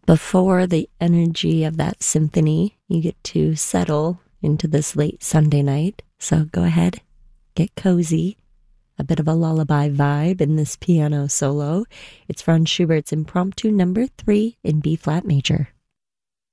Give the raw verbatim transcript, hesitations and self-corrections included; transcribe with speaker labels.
Speaker 1: Before the energy of that symphony, you get to settle into this late Sunday night. So go ahead, get cozy. A bit of a lullaby vibe in this piano solo. It's Franz Schubert's Impromptu number three in B flat major.